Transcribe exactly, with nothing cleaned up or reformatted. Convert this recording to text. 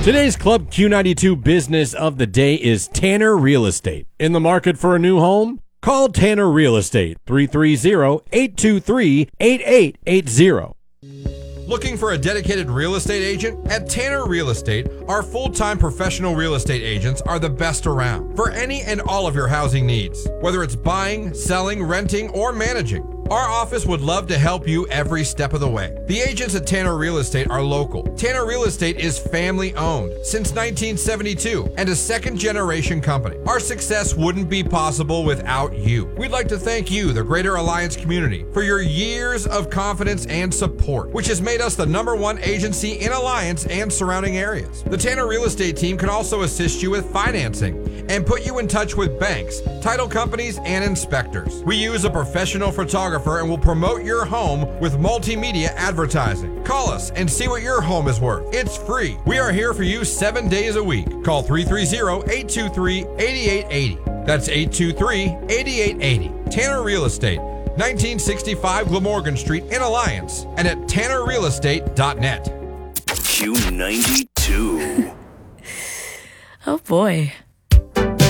Today's Club Q ninety-two business of the day is Tanner Real Estate. In the market for a new home? Call Tanner Real Estate, three three zero, eight two three, eight eight eight zero. Looking for a dedicated real estate agent? At Tanner Real Estate, our full-time professional real estate agents are the best around for any and all of your housing needs. Whether it's buying, selling, renting, or managing, our office would love to help you every step of the way. The agents at Tanner Real Estate are local. Tanner Real Estate is family-owned since nineteen seventy-two and a second-generation company. Our success wouldn't be possible without you. We'd like to thank you, the Greater Alliance community, for your years of confidence and support, which has made us the number one agency in Alliance and surrounding areas. The Tanner Real Estate team can also assist you with financing and put you in touch with banks, title companies, and inspectors. We use a professional photographer and will promote your home with multimedia advertising. Call us and see what your home is worth. It's free. We are here for you seven days a week. Call three three zero, eight two three, eight eight eight zero. That's eight two three, eight eight eight zero. Tanner Real Estate, nineteen sixty-five Glamorgan Street in Alliance, and at tanner real estate dot net. Q ninety-two. Oh boy.